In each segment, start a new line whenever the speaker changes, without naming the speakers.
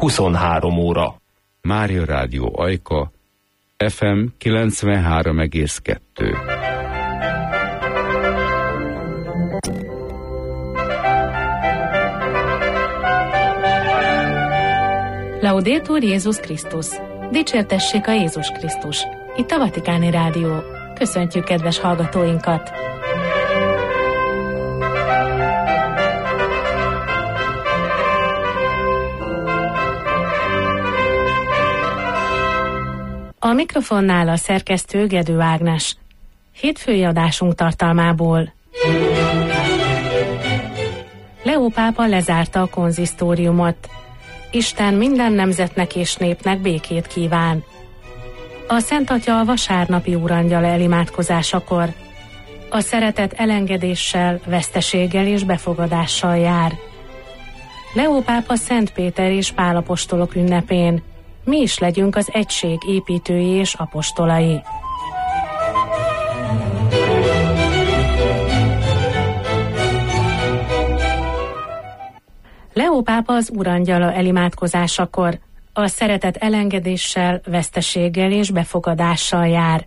23 óra.
Mária Rádió Ajka, FM 93,2.
Laudetur Jézus Krisztus! Dicsértessék a Jézus Krisztus! Itt a Vatikáni Rádió. Köszöntjük kedves hallgatóinkat! A mikrofonnál a szerkesztő Gedő Ágnes. Hétfői adásunk tartalmából. Leó pápa lezárta a konzisztóriumot. Isten minden nemzetnek és népnek békét kíván. A Szent Atya a vasárnapi úrangyal elimádkozásakor a szeretet elengedéssel, veszteséggel és befogadással jár. Leó pápa Szent Péter és Pál apostolok ünnepén mi is legyünk az egység építői és apostolai. Leó pápa az úrangyala elimádkozásakor a szeretet elengedéssel, veszteséggel és befogadással jár.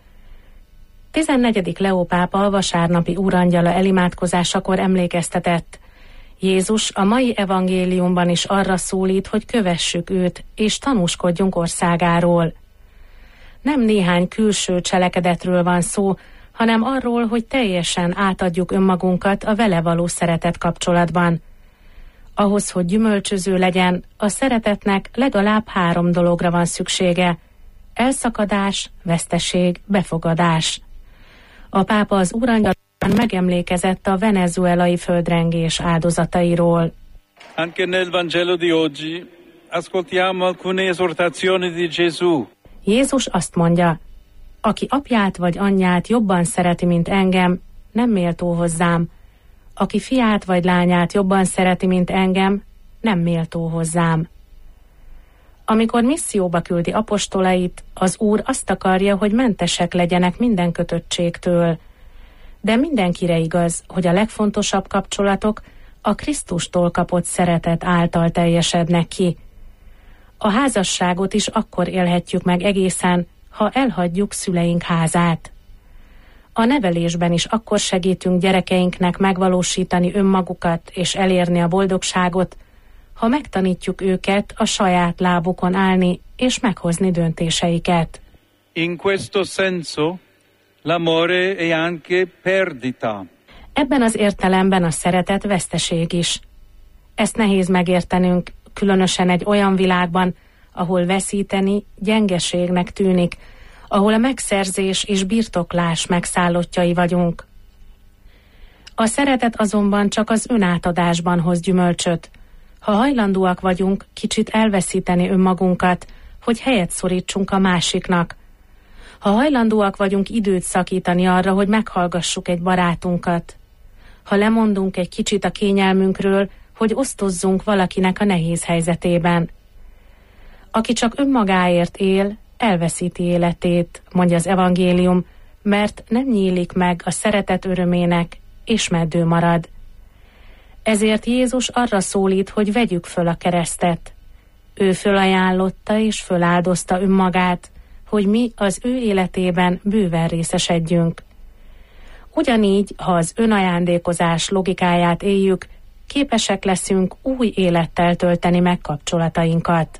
14. Leó pápa a vasárnapi úrangyala elimádkozásakor emlékeztetett: Jézus a mai evangéliumban is arra szólít, hogy kövessük őt, és tanúskodjunk országáról. Nem néhány külső cselekedetről van szó, hanem arról, hogy teljesen átadjuk önmagunkat a vele való szeretet kapcsolatban. Ahhoz, hogy gyümölcsöző legyen, a szeretetnek legalább 3 dologra van szüksége: elszakadás, veszteség, befogadás. A pápa az úrangyalban megemlékezett a venezuelai földrengés áldozatairól.
Anche nel Vangelo di oggi ascoltiamo alcune esortazioni di Gesù.
Jézus azt mondja: aki apját vagy anyját jobban szereti, mint engem, nem méltó hozzám. Aki fiát vagy lányát jobban szereti, mint engem, nem méltó hozzám. Amikor misszióba küldi apostolait, az Úr azt akarja, hogy mentesek legyenek minden kötöttségtől. De mindenkire igaz, hogy a legfontosabb kapcsolatok a Krisztustól kapott szeretet által teljesednek ki. A házasságot is akkor élhetjük meg egészen, ha elhagyjuk szüleink házát. A nevelésben is akkor segítünk gyerekeinknek megvalósítani önmagukat és elérni a boldogságot, ha megtanítjuk őket a saját lábukon állni és meghozni döntéseiket.
In questo senso, l'amore è anche perdita.
Ebben az értelemben a szeretet veszteség is. Ezt nehéz megértenünk, különösen egy olyan világban, ahol veszíteni gyengeségnek tűnik, ahol a megszerzés és birtoklás megszállottjai vagyunk. A szeretet azonban csak az önátadásban hoz gyümölcsöt. Ha hajlandóak vagyunk kicsit elveszíteni önmagunkat, hogy helyet szorítsunk a másiknak, ha hajlandóak vagyunk időt szakítani arra, hogy meghallgassuk egy barátunkat, ha lemondunk egy kicsit a kényelmünkről, hogy osztozzunk valakinek a nehéz helyzetében. Aki csak önmagáért él, elveszíti életét, mondja az evangélium, mert nem nyílik meg a szeretet örömének, és meddő marad. Ezért Jézus arra szólít, hogy vegyük föl a keresztet. Ő fölajánlotta és föláldozta önmagát, hogy mi az ő életében bőven részesedjünk. Ugyanígy, ha az önajándékozás logikáját éljük, képesek leszünk új élettel tölteni meg kapcsolatainkat.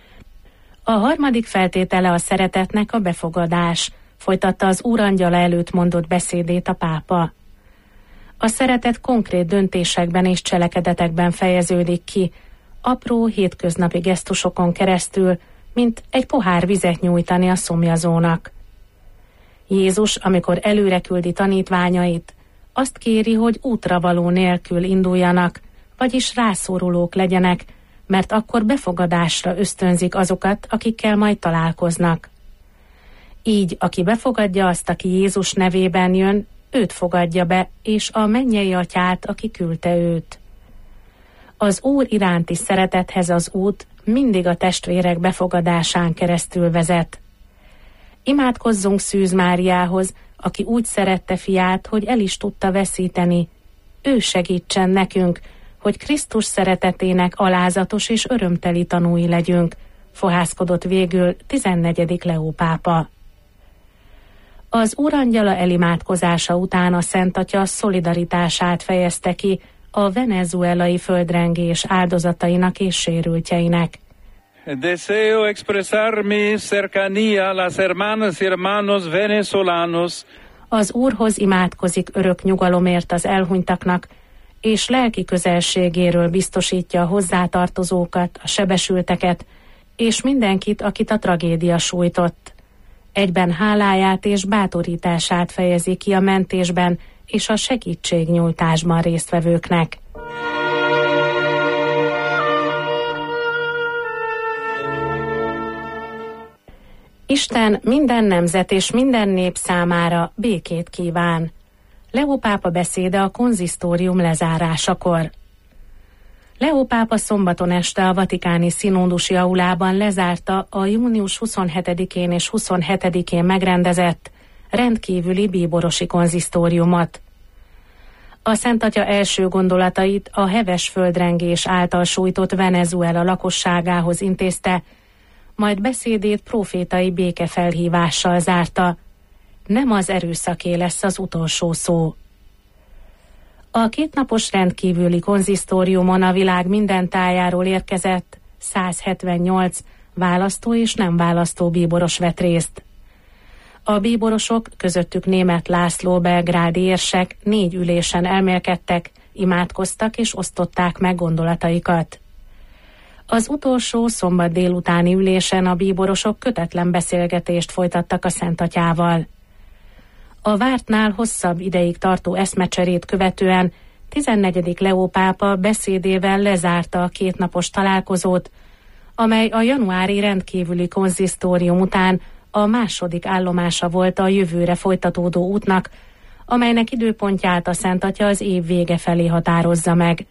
A harmadik feltétele a szeretetnek a befogadás, folytatta az úrangyala előtt mondott beszédét a pápa. A szeretet konkrét döntésekben és cselekedetekben fejeződik ki, apró hétköznapi gesztusokon keresztül, mint egy pohár vizet nyújtani a szomjazónak. Jézus, amikor előre küldi tanítványait, azt kéri, hogy útravaló nélkül induljanak, vagyis rászorulók legyenek, mert akkor befogadásra ösztönzik azokat, akikkel majd találkoznak. Így, aki befogadja azt, aki Jézus nevében jön, őt fogadja be, és a mennyei atyát, aki küldte őt. Az Úr iránti szeretethez az út mindig a testvérek befogadásán keresztül vezet. Imádkozzunk Szűz Máriához, aki úgy szerette fiát, hogy el is tudta veszíteni. Ő segítsen nekünk, hogy Krisztus szeretetének alázatos és örömteli tanúi legyünk, fohászkodott végül 14. Leó pápa. Az Úrangyala elimádkozása után a Szent Atya szolidaritását fejezte ki a venezuelai földrengés áldozatainak és sérültjeinek.
Deseo expresar mi cercanía a las hermanas y hermanos venezolanos.
Az Úrhoz imádkozik örök nyugalomért az elhunytaknak, és lelki közelségéről biztosítja a hozzátartozókat, a sebesülteket, és mindenkit, akit a tragédia sújtott. Egyben háláját és bátorítását fejezi ki a mentésben és a segítségnyújtásban résztvevőknek. Isten minden nemzet és minden nép számára békét kíván. Leó pápa beszéde a konzisztórium lezárásakor. Leó pápa szombaton este a vatikáni színódusi aulában lezárta a június 27-én és 27-én megrendezett rendkívüli bíborosi konzisztóriumot. A Szent Atya első gondolatait a heves földrengés által sújtott Venezuela lakosságához intézte, majd beszédét profétai békefelhívással zárta. Nem az erőszaké lesz az utolsó szó. A kétnapos rendkívüli konzisztóriumon a világ minden tájáról érkezett 178 választó és nem választó bíboros vett részt. A bíborosok, közöttük Németh László belgrádi érsek 4 ülésen elmélkedtek, imádkoztak és osztották meg gondolataikat. Az utolsó szombat délutáni ülésen a bíborosok kötetlen beszélgetést folytattak a Szent Atyával. A vártnál hosszabb ideig tartó eszmecserét követően 14. Leó pápa beszédével lezárta a kétnapos találkozót, amely a januári rendkívüli konzisztórium után a második állomása volt a jövőre folytatódó útnak, amelynek időpontját a Szent Atya az év vége felé határozza meg.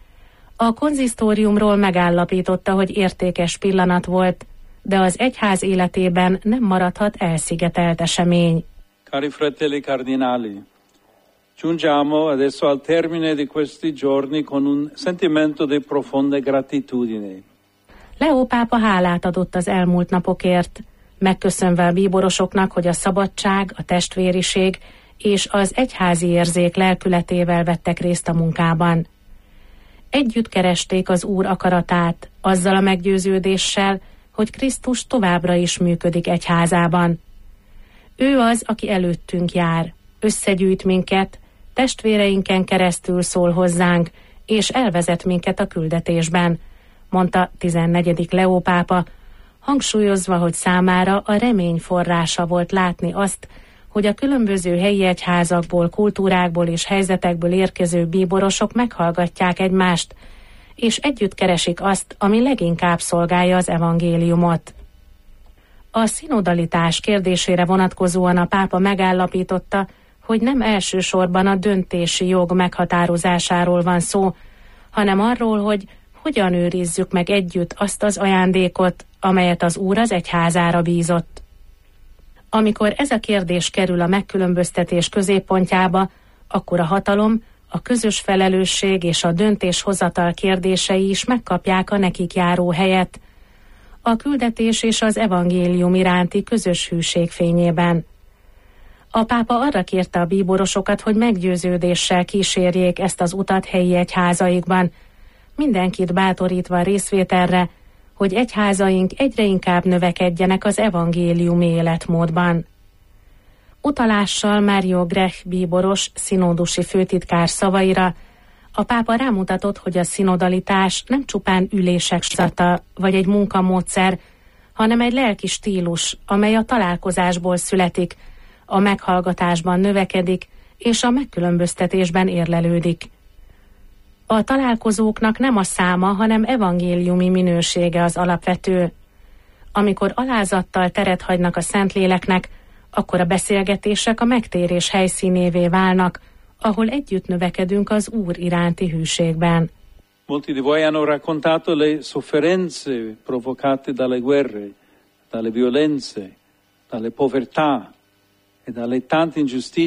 A konzisztóriumról megállapította, hogy értékes pillanat volt, de az egyház életében nem maradhat elszigetelt esemény.
Cari fratelli cardinali, giungiamo adesso al termine di questi giorni con un sentimento di profonda gratitudine.
Leó pápa hálát adott az elmúlt napokért, megköszönve a bíborosoknak, hogy a szabadság, a testvériség és az egyházi érzék lelkületével vettek részt a munkában. Együtt keresték az Úr akaratát, azzal a meggyőződéssel, hogy Krisztus továbbra is működik egyházában. Ő az, aki előttünk jár, összegyűjt minket, testvéreinken keresztül szól hozzánk, és elvezet minket a küldetésben, mondta 14. Leó pápa, hangsúlyozva, hogy számára a remény forrása volt látni azt, hogy a különböző helyi egyházakból, kultúrákból és helyzetekből érkező bíborosok meghallgatják egymást, és együtt keresik azt, ami leginkább szolgálja az evangéliumot. A szinodalitás kérdésére vonatkozóan a pápa megállapította, hogy nem elsősorban a döntési jog meghatározásáról van szó, hanem arról, hogy hogyan őrizzük meg együtt azt az ajándékot, amelyet az Úr az egyházára bízott. Amikor ez a kérdés kerül a megkülönböztetés középpontjába, akkor a hatalom, a közös felelősség és a döntéshozatal kérdései is megkapják a nekik járó helyet, a küldetés és az evangélium iránti közös hűség fényében. A pápa arra kérte a bíborosokat, hogy meggyőződéssel kísérjék ezt az utat helyi egyházaikban, mindenkit bátorítva a részvételre, hogy egyházaink egyre inkább növekedjenek az evangéliumi életmódban. Utalással Mário Grech bíboros szinódusi főtitkár szavaira a pápa rámutatott, hogy a szinodalitás nem csupán ülések sorozata vagy egy munkamódszer, hanem egy lelki stílus, amely a találkozásból születik, a meghallgatásban növekedik és a megkülönböztetésben érlelődik. A találkozóknak nem a száma, hanem evangéliumi minősége az alapvető. Amikor alázattal teret hagynak a Szentléleknek, akkor a beszélgetések a megtérés helyszínévé válnak, ahol együtt növekedünk az Úr iránti hűségben.
Molti di voi hanno raccontato le sofferenze provocate dalle guerre, dalle violenze, dalle povertà e dalle tante ingiustizie